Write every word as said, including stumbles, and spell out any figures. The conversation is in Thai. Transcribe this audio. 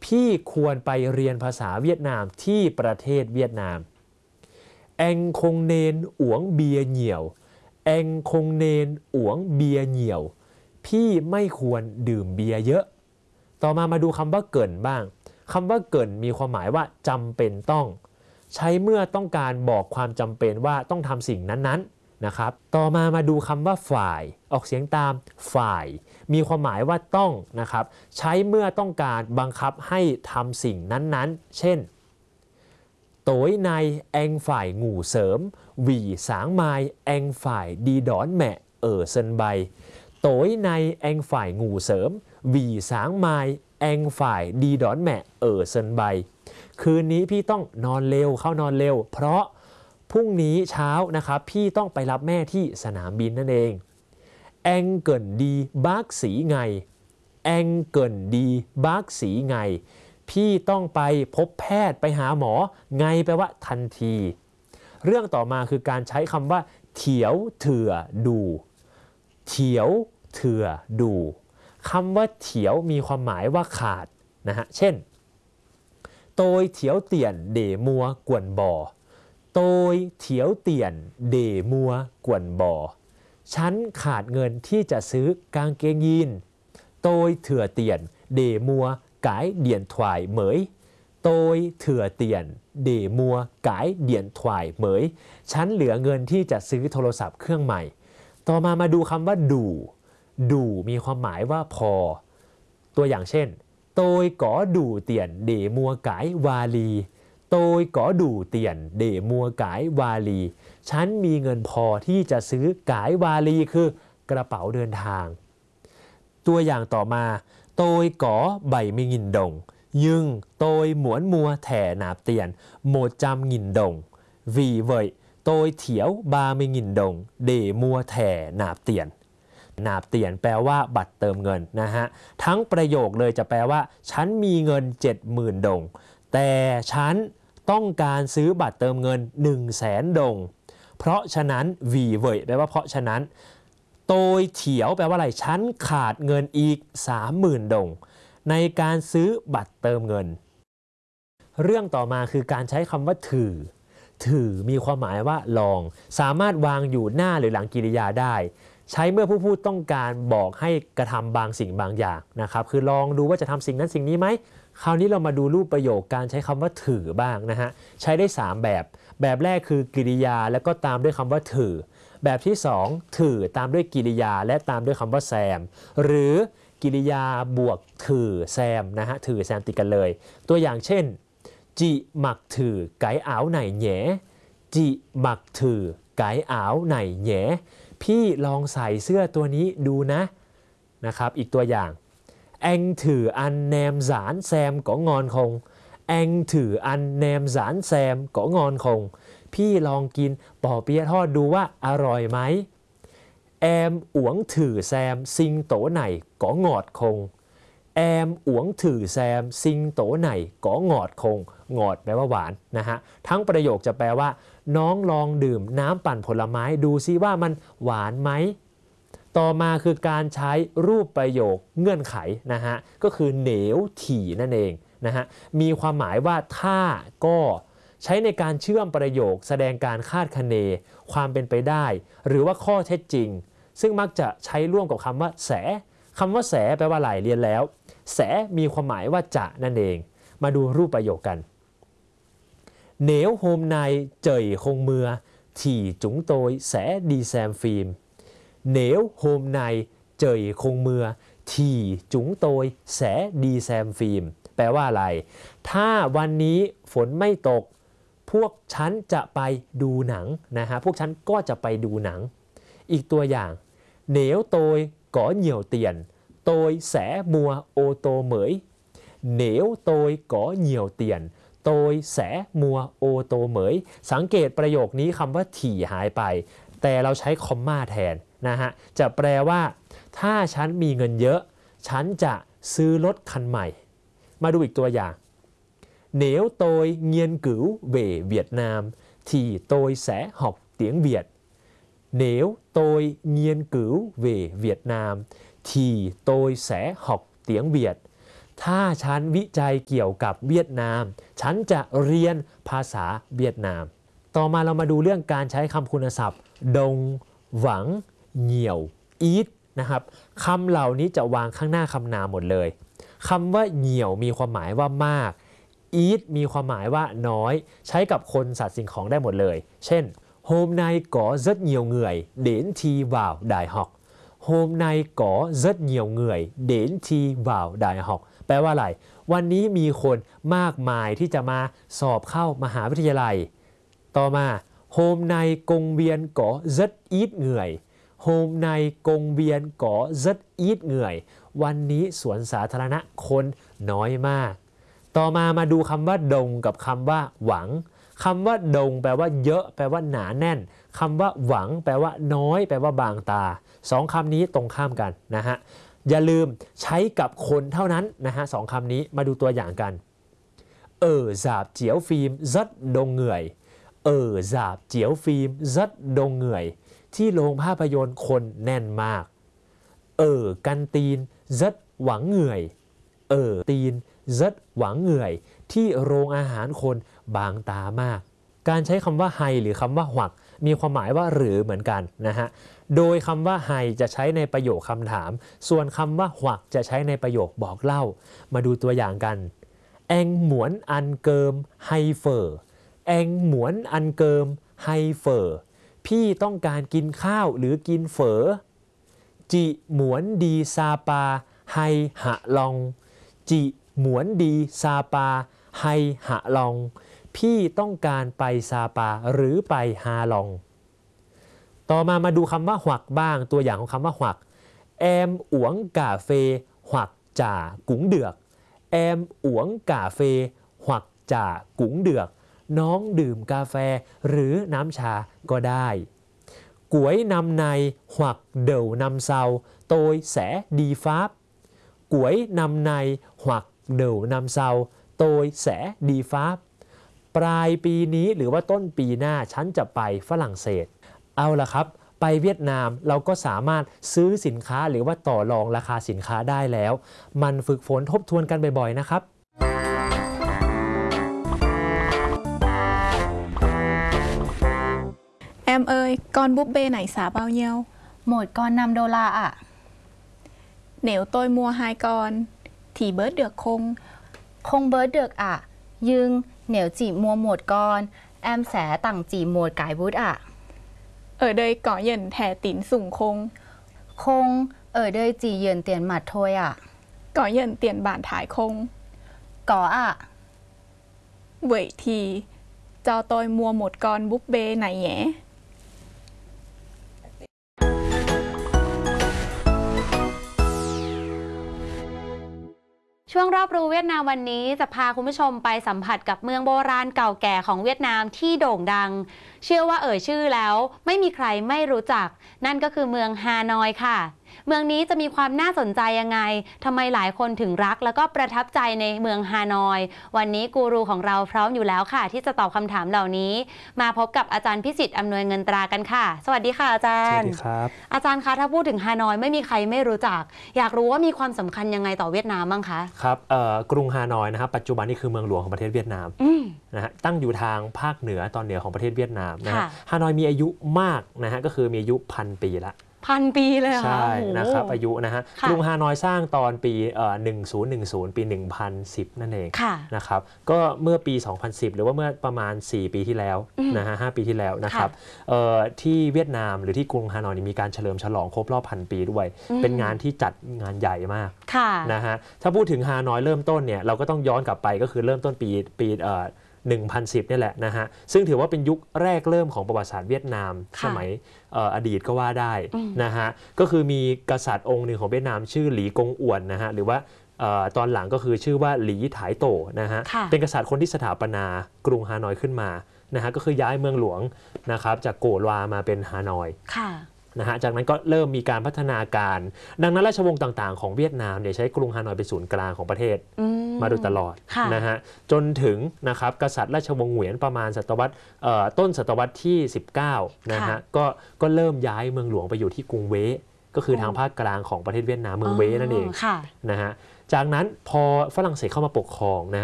พี่ควรไปเรียนภาษาเวียดนามที่ประเทศเวียดนามแองคงเนนอวงเบียเหนียวแองคงเนนอวงเบียเหนียวพี่ไม่ควรดื่มเบียร์เยอะต่อมามาดูคำว่าเกินบ้างคำว่าเกินมีความหมายว่าจำเป็นต้องใช้เมื่อต้องการบอกความจำเป็นว่าต้องทำสิ่งนั้นๆนะครับต่อมามาดูคำว่าฝ่ายออกเสียงตามฝ่ายมีความหมายว่าต้องนะครับใช้เมื่อต้องการบังคับให้ทำสิ่งนั้นๆเช่นโต้ยในแองฝ่ายงูเสริมหวีสางไม้แองฝ่ายดีดอนแมะเออเซนใบโต้ยในแองฝ่ายงูเสริมหวีสางไม้แองฝ่ายดีดอนแมะเออเซนใบคืนนี้พี่ต้องนอนเร็วเข้านอนเร็วเพราะพรุ่งนี้เช้านะครับพี่ต้องไปรับแม่ที่สนามบินนั่นเองแองเกินดีบักสีไงแองเกินดีบักสีไงพี่ต้องไปพบแพทย์ไปหาหมอไงแปลว่าทันทีเรื่องต่อมาคือการใช้คำว่าเถียวเถื่อดูเถียวเถื่อดูคำว่าเถียวมีความหมายว่าขาดนะฮะเช่นโตยเถียวเตี่ยนเดมัวกวนบ่อโตยเถียวเตี่ยนเดมัวกวนบ่อฉันขาดเงินที่จะซื้อกางเกงยีนโตยเถื่อเตี่ยนเดมัวกายเดียนถวายเหมยโตยเถื่อเตี่ยนเดมัวกายเดียนถวายเหมยฉันเหลือเงินที่จะซื้อโทรศัพท์เครื่องใหม่ต่อมามาดูคำว่าดูดูมีความหมายว่าพอตัวอย่างเช่นโตยก๋อดูเตี่ยนเดมัวกายวาลีโตยก๋อดูเตี่ยนเดมัวกายวาลีฉันมีเงินพอที่จะซื้อกายวาลีคือกระเป๋าเดินทางตัวอย่างต่อมาโตยก๋อใบไม่งินดงยึงโตยหมวนมัวแถ่หนาบเตียนโหมดจำงินดงวีเว่ยโตยเถียวบาไม่งินดงเดมัวแถ่หนาบเตียนหนาบเตียนแปลว่าบัตรเติมเงินนะฮะทั้งประโยคเลยจะแปลว่าฉันมีเงิน เจ็ดหมื่น ดงแต่ฉันต้องการซื้อบัตรเติมเงิน หนึ่งแสน ดงเพราะฉะนั้นวีเว่ยแปลว่าเพราะฉะนั้นโตยเถียวแปลว่าอะไรฉันขาดเงินอีก สามหมื่น ดงในการซื้อบัตรเติมเงินเรื่องต่อมาคือการใช้คำว่าถือถือมีความหมายว่าลองสามารถวางอยู่หน้าหรือหลังกริยาได้ใช้เมื่อผู้พูดต้องการบอกให้กระทำบางสิ่งบางอย่างนะครับคือลองดูว่าจะทำสิ่งนั้นสิ่งนี้ไหมคราวนี้เรามาดูรูปประโยคการใช้คำว่าถือบ้างนะฮะใช้ได้สามแบบแบบแรกคือกริยาแล้วก็ตามด้วยคำว่าถือแบบที่สองถือตามด้วยกริยาและตามด้วยคำว่าแซมหรือกิริยาบวกถือแซมนะฮะถือแซมติดกันเลยตัวอย่างเช่นจิหมักถือไก่อ้าวไหนแหนจิหมักถือไก่อ้าวไหนแหนพี่ลองใส่เสื้อตัวนี้ดูนะนะครับอีกตัวอย่างแองถืออันแนมสารแซมก็งอนคงแองถืออันแนมสารแซมก็งอนคงพี่ลองกินปอเปี๊ยะทอดดูว่าอร่อยไหมแอมอวงถือแซมซิงโตไหนก็งอดคงแอมอวงถือแซมซิงโตไหนก็งอดคงงอดแปลว่าหวานนะฮะทั้งประโยคจะแปลว่าน้องลองดื่มน้ำปั่นผลไม้ดูซิว่ามันหวานไหมต่อมาคือการใช้รูปประโยคเงื่อนไขนะฮะก็คือเหนวถี่นั่นเองนะฮะมีความหมายว่าถ้าก็ใช้ในการเชื่อมประโยคแสดงการคาดคะเนความเป็นไปได้หรือว่าข้อเท็จจริงซึ่งมักจะใช้ร่วมกับคำว่าแสคำว่าแสแปลว่าอะไรเรียนแล้วแสมีความหมายว่าจะนั่นเองมาดูรูปประโยคกันเหนวโฮมในเจยคงเมือถี่จุ๋งโตยแสดีแซมฟิล์มเหนวโฮมในเจยคงเมือถี่จุ๋งโตยแสดีแซมฟิล์มแปลว่าอะไรถ้าวันนี้ฝนไม่ตกพวกฉันจะไปดูหนังนะฮะพวกฉันก็จะไปดูหนังอีกตัวอย่างเหนวโตยก๋อเหนียวเตียนโตยแสมัวโอโตเหมยเหนวโตยก๋อเหนียวเตียนโตยแสมัวโอโตเหมยสังเกตประโยคนี้คำว่าถี่หายไปแต่เราใช้คอมมาแทนนะฮะจะแปลว่าถ้าฉันมีเงินเยอะฉันจะซื้อรถคันใหม่มาดูอีกตัวอย่างเหนวโตยเงียนกึ๋วเว่เวียดนามที่โตยแสหอกเตียงเวียดเหนวโตยเงียนกึ๋วเว่เวียดนามที่โตยแสหอกเตียงเวียดถ้าฉันวิจัยเกี่ยวกับเวียดนามฉันจะเรียนภาษาเวียดนามต่อมาเรามาดูเรื่องการใช้คำคุณศัพท์ดงหวังเหนี่ยวอีทนะครับคำเหล่านี้จะวางข้างหน้าคำนามหมดเลยคำว่าเหนี่ยวมีความหมายว่ามากอีทมีความหมายว่าน้อยใช้กับคนสัตว์สิ่งของได้หมดเลยเช่น hôm nay có rất nhiều người đến thi vào đại học hôm nay có rất nhiều người đến thi vào đại học แปลว่าอะไรวันนี้มีคนมากมายที่จะมาสอบเข้ามหาวิทยาลัยต่อมา hôm nay công viên có rất ít người hôm nay công viên có rất ít người วันนี้สวนสาธารณะคนน้อยมากต่อมามาดูคำว่าดงกับคำว่าหวังคำว่าดงแปลว่าเยอะแปลว่าหนาแน่นคำว่าหวังแปลว่าน้อยแปลว่าบางตาสองคำนี้ตรงข้ามกันนะฮะอย่าลืมใช้กับคนเท่านั้นนะฮะสองคำนี้มาดูตัวอย่างกันเออ rạp chiếu phim rất đông người เออ rạp chiếu phim rất đông người ที่โรงภาพยนตร์คนแน่นมากเออ กันตีน rất vắng người เออ ตีน rất vắng người ที่โรงอาหารคนบางตามากการใช้คำว่าไฮหรือคำว่าหวักมีความหมายว่าหรือเหมือนกันนะฮะโดยคำว่าไฮจะใช้ในประโยคคำถามส่วนคำว่าหวักจะใช้ในประโยคบอกเล่ามาดูตัวอย่างกันแองหมวนอันเกิมไฮเฟอร์แองหมวนอันเกิมไฮเฟอร์พี่ต้องการกินข้าวหรือกินเฝอจิหมวนดีซาปาไฮหะลองจิหมวนดีซาปาไฮหะลองพี่ต้องการไปซาปาหรือไปฮาลองต่อมามาดูคำว่าหวักบ้างตัวอย่างของคำว่าหวักแอมอวงกาเฟหวักจ่ากุ๋งเดือกแอมอวงกาเฟหวักจ่ากุ๋งเดือกน้องดื่มกาแฟหรือน้ำชาก็ได้ก๋วยนำในหวักเดี่ยวนำเซาโตยแสดีฟาบก๋วยนำในหวักเดี่ยวนำเซาโตยแสดีฟาบปลายปีนี้หรือว่าต้นปีหน้าฉันจะไปฝรั่งเศสเอาล่ะครับไปเวียดนามเราก็สามารถซื้อสินค้าหรือว่าต่อรองราคาสินค้าได้แล้วมันฝึกฝนทบทวนกันบ่อยๆนะครับ Em ơi, con búp bê này giá bao nhiêu? Một con năm đô la ạ. Nếu tôi mua hai con thì bớt được không? Không bớt được ạ. Nhưng nếu chỉ mua một con, em sẽ tặng chỉ một cái bút ạ. Ở đây có nhận thẻ tín dụng không? Không, ở đây chỉ nhận tiền mặt thôi ạ. Có nhận tiền bản Thái không? Có ạ. Vậy thì cho tôi mua một con búp bê này nhé. ช่วงรอบรู้เวียดนามวันนี้จะพาคุณผู้ชมไปสัมผัสกับเมืองโบราณเก่าแก่ของเวียดนามที่โด่งดังเชื่อว่าเอ่ยชื่อแล้วไม่มีใครไม่รู้จักนั่นก็คือเมืองฮานอยค่ะเมืองนี้จะมีความน่าสนใจยังไงทำไมหลายคนถึงรักแล้วก็ประทับใจในเมืองฮานอยวันนี้กูรูของเราพร้อมอยู่แล้วค่ะที่จะตอบคำถามเหล่านี้มาพบกับอาจารย์พิสิทธิ์อำนวยเงินตรากันค่ะสวัสดีค่ะอาจารย์สวัสดีครับอาจารย์คะถ้าพูดถึงฮานอยไม่มีใครไม่รู้จักอยากรู้ว่ามีความสำคัญยังไงต่อเวียดนามบ้างคะครับกรุงฮานอยนะครับปัจจุบันนี่คือเมืองหลวงของประเทศเวียดนามนะฮะตั้งอยู่ทางภาคเหนือตอนเหนือของประเทศเวียดนามนะฮะฮานอยมีอายุมากนะฮะก็คือมีอายุพันปีละพันปีเลยเหรอใช่นะครับอายุนะฮะกรุงฮานอยสร้างตอนปีหนึ่งพันสิบปีหนึ่งพันสิบนั่นเองนะครับก็เมื่อปีสองพันสิบหรือว่าเมื่อประมาณสี่ปีที่แล้วนะฮะห้าปีที่แล้วนะครับที่เวียดนามหรือที่กรุงฮานอยมีการเฉลิมฉลองครบรอบพันปีด้วยเป็นงานที่จัดงานใหญ่มากนะฮะถ้าพูดถึงฮานอยเริ่มต้นเนี่ยเราก็ต้องย้อนกลับไปก็คือเริ่มต้นปีปีหนึ่งพันสิบนี่แหละนะฮะซึ่งถือว่าเป็นยุคแรกเริ่มของประวัติศาสตร์เวียดนามสมัยอดีตก็ว่าได้นะฮะก็คือมีกษัตริย์องค์หนึ่งของเวียดนามชื่อหลีกงอ่วนนะฮะหรือว่าตอนหลังก็คือชื่อว่าหลีถ่ายโตนะฮะเป็นกษัตริย์คนที่สถาปนากรุงฮานอยขึ้นมานะฮะก็คือย้ายเมืองหลวงนะครับจากโกลวามาเป็นฮานอยนะฮะจากนั้นก็เริ่มมีการพัฒนาการดังนั้นราชวงศ์ต่างๆของเวียดนามเนี่ยใช้กรุงฮานอยเป็นศูนย์กลางของประเทศมาโดยตลอดนะฮะจนถึงนะครับกษัตริย์ราชวงศ์เหวียนประมาณศตวรรษต้นศตวรรษที่สิบเก้านะฮะก็ก็เริ่มย้ายเมืองหลวงไปอยู่ที่กรุงเวก็คือทางภาคกลางของประเทศเวียดนามเมืองเวนั่นเองนะฮะจากนั้นพอฝรั่งเศสเข้ามาปกครองนะ